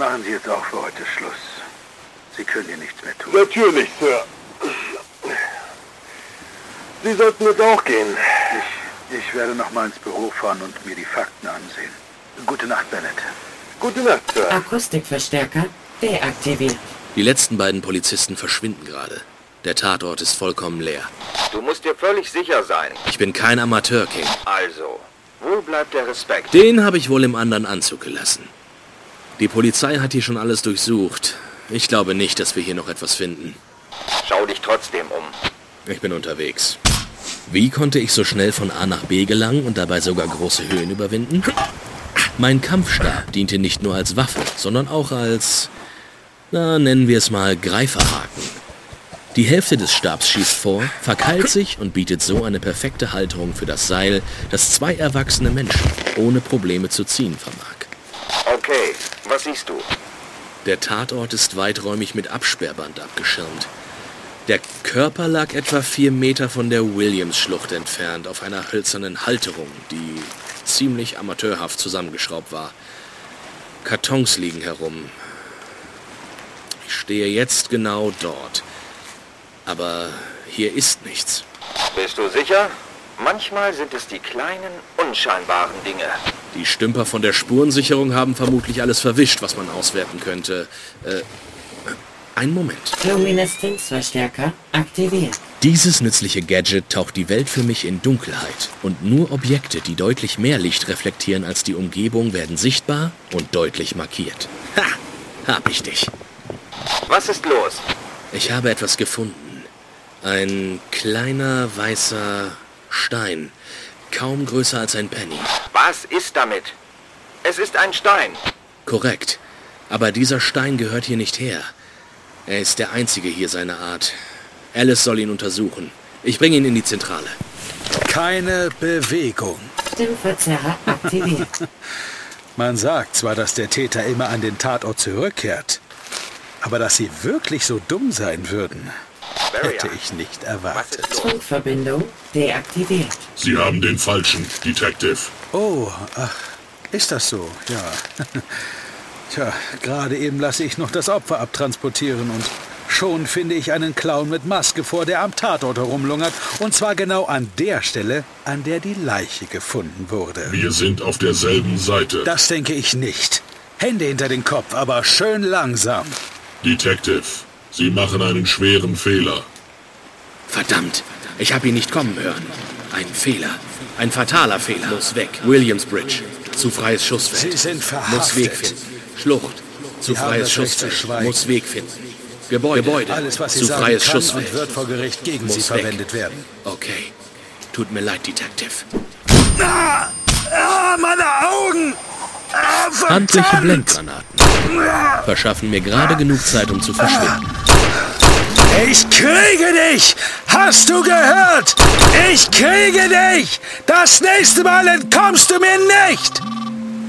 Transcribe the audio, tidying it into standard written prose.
Machen Sie jetzt auch für heute Schluss. Sie können hier nichts mehr tun. Natürlich, Sir. Sie sollten jetzt auch gehen. Ich werde noch mal ins Büro fahren und mir die Fakten ansehen. Gute Nacht, Bennett. Gute Nacht, Sir. Akustikverstärker deaktiviert. Die letzten beiden Polizisten verschwinden gerade. Der Tatort ist vollkommen leer. Du musst dir völlig sicher sein. Ich bin kein Amateur, King. Also, wo bleibt der Respekt? Den habe ich wohl im anderen Anzug gelassen. Die Polizei hat hier schon alles durchsucht. Ich glaube nicht, dass wir hier noch etwas finden. Schau dich trotzdem um. Ich bin unterwegs. Wie konnte ich so schnell von A nach B gelangen und dabei sogar große Höhen überwinden? Mein Kampfstab diente nicht nur als Waffe, sondern auch als, nennen wir es mal Greiferhaken. Die Hälfte des Stabs schießt vor, verkeilt sich und bietet so eine perfekte Halterung für das Seil, das 2 erwachsene Menschen ohne Probleme zu ziehen vermag. Okay, was siehst du? Der Tatort ist weiträumig mit Absperrband abgeschirmt. Der Körper lag etwa 4 Meter von der Williams-Schlucht entfernt, auf einer hölzernen Halterung, die ziemlich amateurhaft zusammengeschraubt war. Kartons liegen herum. Ich stehe jetzt genau dort. Aber hier ist nichts. Bist du sicher? Manchmal sind es die kleinen, unscheinbaren Dinge. Die Stümper von der Spurensicherung haben vermutlich alles verwischt, was man auswerten könnte. Einen Moment. Lumineszenzverstärker aktiviert. Dieses nützliche Gadget taucht die Welt für mich in Dunkelheit. Und nur Objekte, die deutlich mehr Licht reflektieren als die Umgebung, werden sichtbar und deutlich markiert. Ha! Hab ich dich. Was ist los? Ich habe etwas gefunden. Ein kleiner, weißer Stein. Kaum größer als ein Penny. Was ist damit? Es ist ein Stein. Korrekt. Aber dieser Stein gehört hier nicht her. Er ist der einzige hier seiner Art. Alice soll ihn untersuchen. Ich bringe ihn in die Zentrale. Keine Bewegung. Stimmverzerrer aktiviert. Man sagt zwar, dass der Täter immer an den Tatort zurückkehrt, aber dass sie wirklich so dumm sein würden, hätte ich nicht erwartet. Funkverbindung deaktiviert. Sie haben den falschen, Detective. Oh, ach, ist das so? Ja. Tja, gerade eben lasse ich noch das Opfer abtransportieren und schon finde ich einen Clown mit Maske vor, der am Tatort herumlungert. Und zwar genau an der Stelle, an der die Leiche gefunden wurde. Wir sind auf derselben Seite. Das denke ich nicht. Hände hinter den Kopf, aber schön langsam. Detective, Sie machen einen schweren Fehler. Verdammt, ich habe ihn nicht kommen hören. Ein Fehler. Ein fataler Fehler. Muss weg. Williamsbridge. Zu freies Schussfeld. Sie sind verhaftet. Muss Weg finden. Schlucht. Zu freies Schussfeld. Muss Weg finden. Gebäude. Alles, was Sie zu sagen freies kann Schussfeld. und wird vor Gericht gegen Muss Sie weg. verwendet werden. Okay. Tut mir leid, Detective. Meine Augen! Handliche Blendgranaten verschaffen mir gerade genug Zeit, um zu verschwinden. Ich kriege dich! Hast du gehört? Ich kriege dich! Das nächste Mal entkommst du mir nicht!